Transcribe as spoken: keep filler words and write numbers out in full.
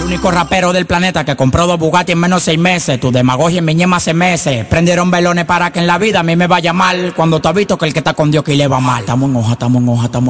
único rapero del planeta que compró dos Bugatti en menos de seis meses. Tu demagogia en mi ñema hace meses. Prendieron velones para que en la vida a mí me vaya mal. Cuando tú has visto que el que está con Dios que le va mal. Estamos en hoja, estamos en hoja, estamos